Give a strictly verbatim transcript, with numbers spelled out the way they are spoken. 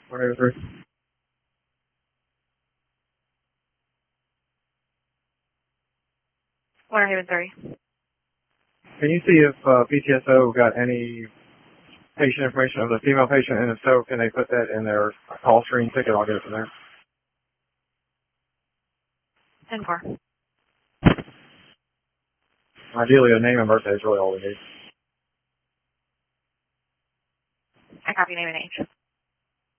one eight three. one eight three. Can you see if uh, P T S O got any patient information of the female patient, and if so, can they put that in their call screen ticket? I'll get it from there. ten four. Ideally, a name and birthday is really all we need. I copy name and age.